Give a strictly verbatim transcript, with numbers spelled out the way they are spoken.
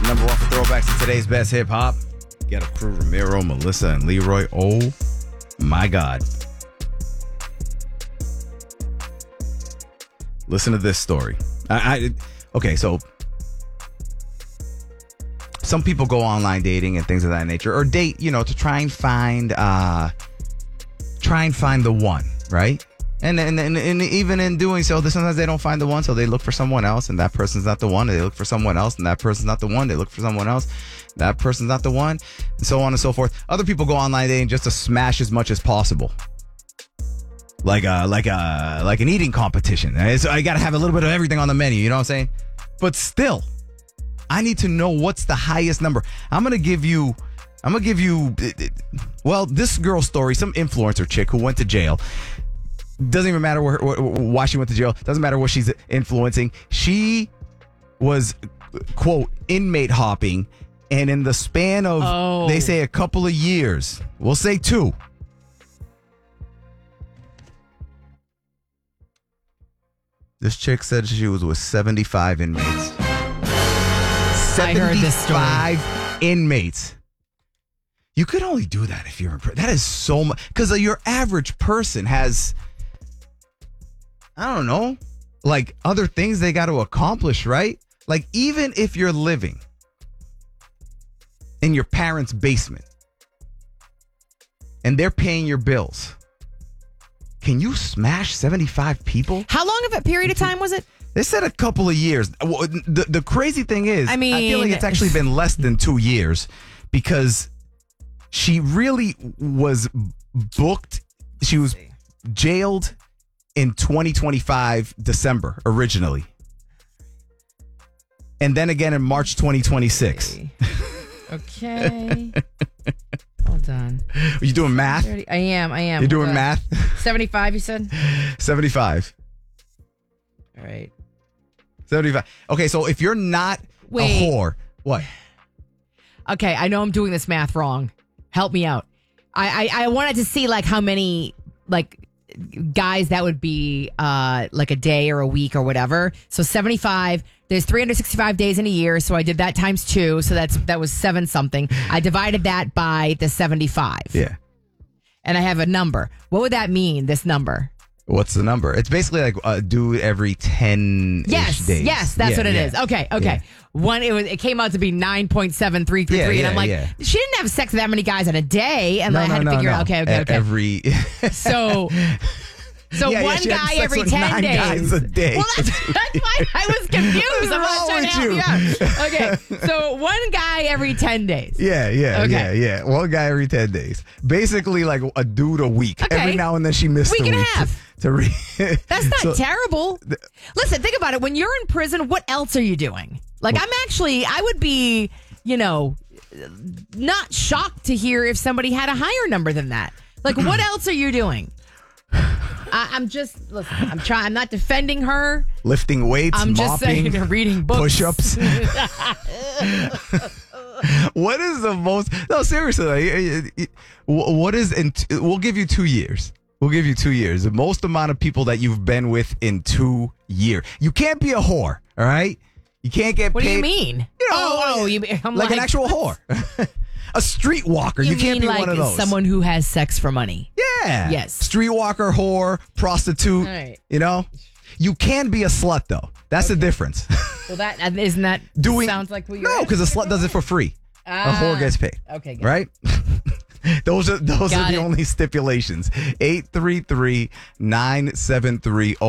Number one for throwbacks in today's best hip hop. Got a crew, Ramiro, Melissa, and Leroy. Oh my God. Listen to this story. I, I okay, so some people go online dating and things of that nature, or date, you know, to try and find, uh, try and find the one, right? And, and and and even in doing so, sometimes they don't find the one, so they look for someone else, and that person's not the one. They look for someone else, and that person's not the one. They look for someone else, that person's not the one, and so on and so forth. Other people go online dating just to smash as much as possible. Like a, like a, like an eating competition. So I got to have a little bit of everything on the menu, you know what I'm saying? But still, I need to know what's the highest number. I'm going to give you, I'm going to give you, well, this girl's story, some influencer chick who went to jail. Doesn't even matter where, why she went to jail. Doesn't matter what she's influencing. She was, quote, inmate hopping. And in the span of, oh. they say a couple of years, we'll say two. This chick said she was with seventy-five inmates. I heard this story. seventy-five inmates. You could only do that if you're in prison. That is so much. Because your average person has, I don't know, like other things they got to accomplish, right? Like even if you're living in your parents' basement and they're paying your bills, can you smash seventy-five people? How long of a period of time was it? They said a couple of years. The, the crazy thing is, I mean, I feel like it's actually been less than two years because she really was booked. She was jailed in twenty twenty-five, December, originally. And then again in March twenty twenty-six. Okay. Hold on. Are you doing math? I am, I am. You're doing math? seventy-five, you said? seventy-five. All right. seventy-five. Okay, so if you're not Wait. a whore, what? Okay, I know I'm doing this math wrong. Help me out. I, I, I wanted to see like how many like guys that would be uh like a day or a week or whatever. So seventy-five. There's three hundred sixty-five days in a year, so I did that times two. So that's that was seven something. I divided that by the seventy-five. Yeah. And I have a number. What would that mean? This number? What's the number? It's basically like uh, do it every ten yes, days. Yes, that's yeah, what it yeah. is. Okay, okay. Yeah. One, it was. It came out to be nine point seven three three three, Yeah, and I'm yeah, like, yeah. she didn't have sex with that many guys in a day, and No, I had no, to no, figure no. out. Okay, okay, okay. Every so. So yeah, one yeah, guy sex every with ten nine days. Guys a day. Well, that's, that's why I was confused. I'm not wrong trying to help with you out. Okay, so one guy every ten days. Yeah, yeah, Okay. yeah, yeah. One guy every ten days. Basically, like a dude a week. Okay. Every now and then she missed Week a and a week half. to, to read. That's not So- terrible. Listen, think about it. When you're in prison, what else are you doing? Like, I'm actually, I would be, you know, not shocked to hear if somebody had a higher number than that. Like, what else are you doing? I, I'm just, listen, I'm trying, I'm not defending her. Lifting weights, I'm just mopping, saying, reading books. push-ups. What is the most? No, seriously. Like, what is? In, we'll give you two years. We'll give you two years. The most amount of people that you've been with in two years. You can't be a whore. All right. You can't get What paid. do you mean? You know, oh, oh, you mean, I'm like, like an actual whore. A streetwalker. You, You, can't mean be like one of those. someone who has sex for money. Yeah. Yes. Streetwalker, whore, prostitute. All right. You know, you can be a slut though. That's the difference. Well, that isn't that Doing sounds like what you're no, because a slut does it for free. Ah. A whore gets paid. Okay, good. Right? those are those Got are the it. only stipulations. eight three three, nine seven three